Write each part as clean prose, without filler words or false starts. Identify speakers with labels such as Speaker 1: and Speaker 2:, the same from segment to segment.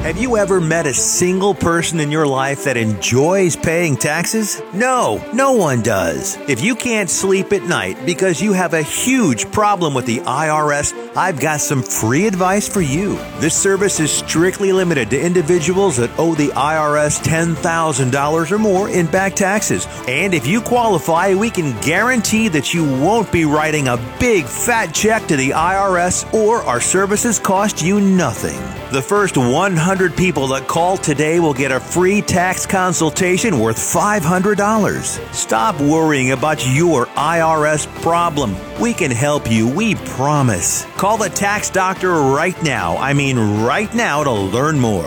Speaker 1: Have you ever met a single person in your life that enjoys paying taxes? No one does. If you can't sleep at night because you have a huge problem with the IRS, I've got some free advice for you. This service is strictly limited to individuals that owe the IRS $10,000 or more in back taxes. And if you qualify, we can guarantee that you won't be writing a big fat check to the IRS, or our services cost you nothing. The first 100 people that call today will get a free tax consultation worth $500. Stop worrying about your IRS problem. We can help you, we promise. Call the tax doctor right now. I mean right now, to learn more.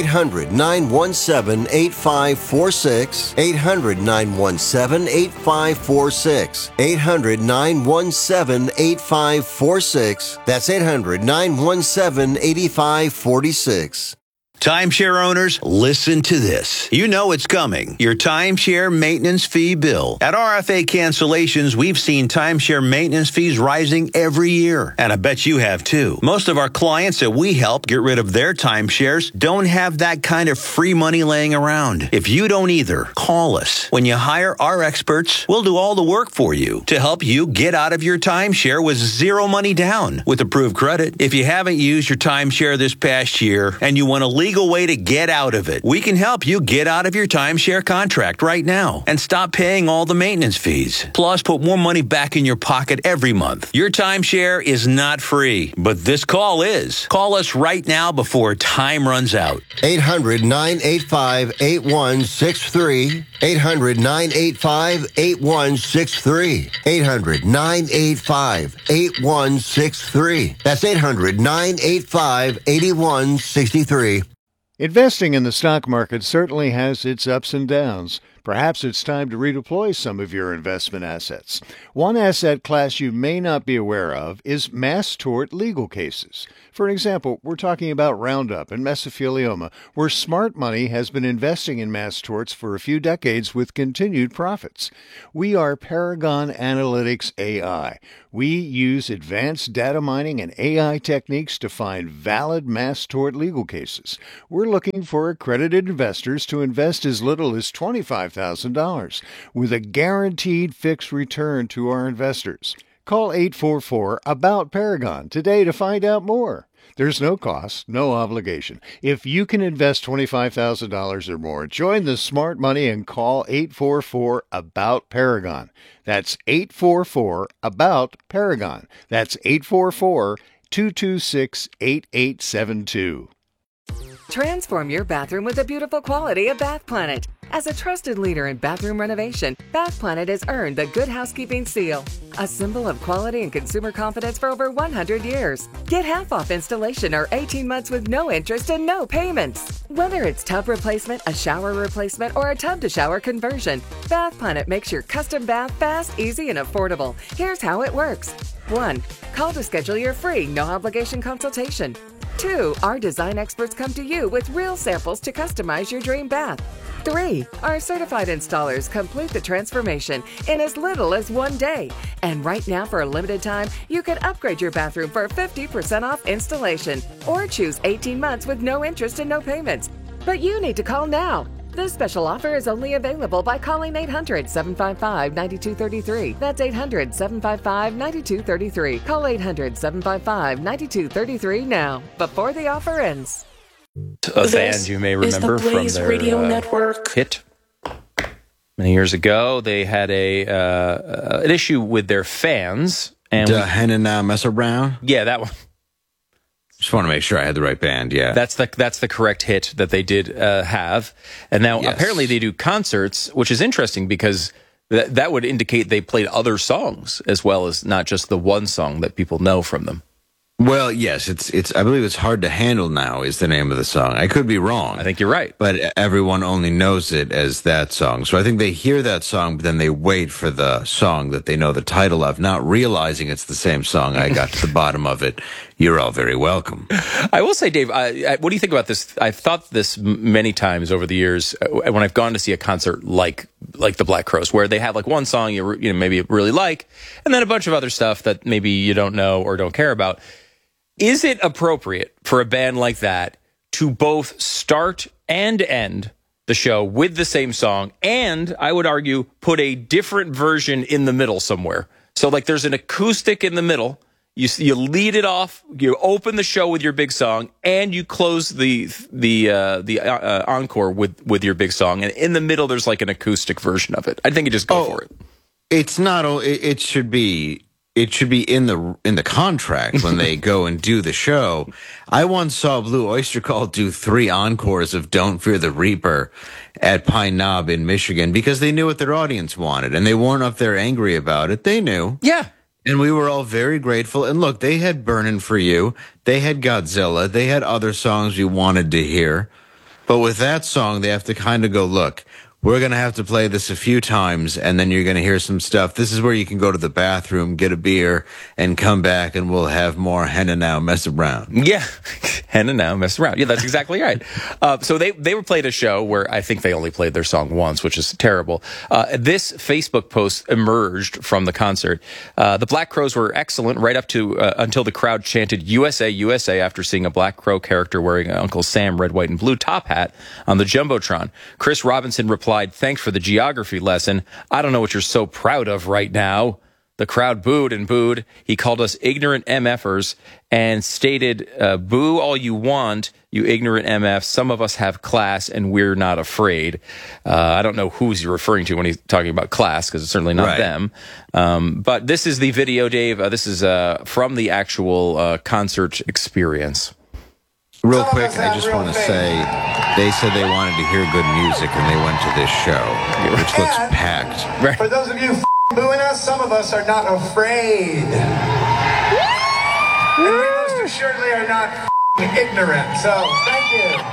Speaker 2: 800-917-8546. 800-917-8546. 800-917-8546. That's 800-917-8546.
Speaker 1: Timeshare owners, listen to this. You know it's coming. Your timeshare maintenance fee bill. At RFA Cancellations, we've seen timeshare maintenance fees rising every year. And I bet you have too. Most of our clients that we help get rid of their timeshares don't have that kind of free money laying around. If you don't either, call us. When you hire our experts, we'll do all the work for you to help you get out of your timeshare with zero money down with approved credit. If you haven't used your timeshare this past year and you want a legal way to get out of it, we can help you get out of your timeshare contract right now and stop paying all the maintenance fees. Plus, put more money back in your pocket every month. Your timeshare is not free, but this call is. Call us right now before time runs out.
Speaker 2: 800-985-8163. 800-985-8163. 800-985-8163. That's 800-985-8163.
Speaker 3: Investing in the stock market certainly has its ups and downs. Perhaps it's time to redeploy some of your investment assets. One asset class you may not be aware of is mass tort legal cases. For example, we're talking about Roundup and mesothelioma, where smart money has been investing in mass torts for a few decades with continued profits. We are Paragon Analytics AI. We use advanced data mining and AI techniques to find valid mass tort legal cases. We're looking for accredited investors to invest as little as $25,000 with a guaranteed fixed return to our investors. Call 844-ABOUT-PARAGON today to find out more. There's no cost, no obligation. If you can invest $25,000 or more, join the smart money and call 844-ABOUT-PARAGON. That's 844-ABOUT-PARAGON. That's 844-226-8872.
Speaker 4: Transform your bathroom with the beautiful quality of Bath Planet. As a trusted leader in bathroom renovation, Bath Planet has earned the Good Housekeeping seal, a symbol of quality and consumer confidence for over 100 years. Get half off installation or 18 months with no interest and no payments. Whether it's tub replacement, a shower replacement, or a tub-to-shower conversion, Bath Planet makes your custom bath fast, easy, and affordable. Here's how it works. 1. Call to schedule your free, no-obligation consultation. 2. Our design experts come to you with real samples to customize your dream bath. 3. Our certified installers complete the transformation in as little as 1 day. And right now, for a limited time, you can upgrade your bathroom for 50% off installation or choose 18 months with no interest and no payments. But you need to call now. This special offer is only available by calling 800-755-9233. That's 800-755-9233. Call 800-755-9233 now, before the offer ends.
Speaker 5: A band you may remember from their
Speaker 6: Radio Network
Speaker 5: hit many years ago. They had an issue with their fans. And
Speaker 7: Henna Now Mess Around?
Speaker 5: Yeah, that one.
Speaker 7: Just want to make sure I had the right band, yeah.
Speaker 5: That's the correct hit that they did have. And now apparently they do concerts, which is interesting because that would indicate they played other songs as well as not just the one song that people know from them.
Speaker 7: Well, yes, it's. I believe it's Hard to Handle Now is the name of the song. I could be wrong.
Speaker 5: I think you're right.
Speaker 7: But everyone only knows it as that song. So I think they hear that song, but then they wait for the song that they know the title of, not realizing it's the same song. I got to the bottom of it. You're all very welcome.
Speaker 5: I will say, Dave, what do you think about this? I've thought this many times over the years when I've gone to see a concert like the Black Crowes, where they have like one song you maybe really like, and then a bunch of other stuff that maybe you don't know or don't care about. Is it appropriate for a band like that to both start and end the show with the same song, and I would argue put a different version in the middle somewhere. So like there's an acoustic in the middle. You lead it off, you open the show with your big song, and you close the encore with your big song. And in the middle, there's like an acoustic version of it. I think you just go for it.
Speaker 7: It's not. It should be. It should be in the contract when they go and do the show. I once saw Blue Oyster Cult do 3 encores of "Don't Fear the Reaper" at Pine Knob in Michigan because they knew what their audience wanted, and they weren't up there angry about it. They knew.
Speaker 5: Yeah.
Speaker 7: And we were all very grateful. And look, they had Burnin' For You. They had Godzilla. They had other songs we wanted to hear. But with that song, they have to kind of go, look, we're going to have to play this a few times, and then you're going to hear some stuff. This is where you can go to the bathroom, get a beer, and come back, and we'll have more Henna Now Mess Around.
Speaker 5: Yeah, Henna Now Mess Around. Yeah, that's exactly right. So they were played a show where I think they only played their song once, which is terrible. This Facebook post emerged from the concert. The Black Crowes were excellent right up to until the crowd chanted USA, USA after seeing a Black Crow character wearing an Uncle Sam red, white, and blue top hat on the Jumbotron. Chris Robinson replied, "Thanks for the geography lesson. I don't know what you're so proud of right now." The crowd booed and booed. He called us ignorant MFers and stated, "Boo all you want, you ignorant MFs. Some of us have class and we're not afraid." I don't know who's you're referring to when he's talking about class, because it's certainly not them. But this is the video, Dave. This is from the actual concert experience.
Speaker 7: Real quick, I just want to say, they said they wanted to hear good music, and they went to this show, which looks packed.
Speaker 6: Right. For those of you booing us, some of us are not afraid. And we most assuredly are not ignorant, so thank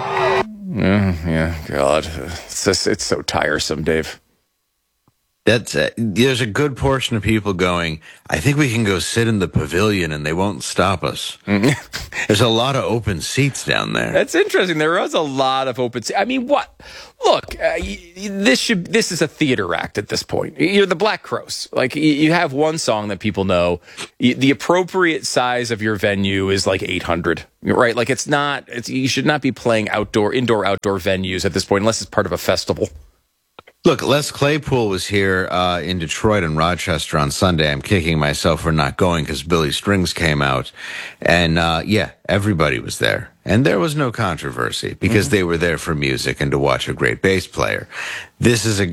Speaker 6: you.
Speaker 5: Yeah, God. It's so tiresome, Dave.
Speaker 7: There's a good portion of people going, I think we can go sit in the pavilion and they won't stop us. There's a lot of open seats down there.
Speaker 5: That's interesting. There was a lot of open seats. I mean, what? Look, this is a theater act at this point. You're the Black Crowes. Like, you have one song that people know. The appropriate size of your venue is like 800, right? Like, you should not be playing indoor, outdoor venues at this point, unless it's part of a festival.
Speaker 7: Look, Les Claypool was here in Detroit and Rochester on Sunday. I'm kicking myself for not going because Billy Strings came out. And, everybody was there. And there was no controversy because they were there for music and to watch a great bass player. This is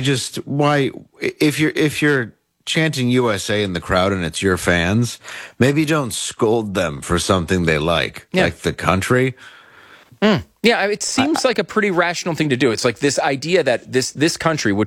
Speaker 7: if you're chanting USA in the crowd and it's your fans, maybe don't scold them for something they like the country.
Speaker 5: Yeah, it seems like a pretty rational thing to do. It's like this idea that this country, which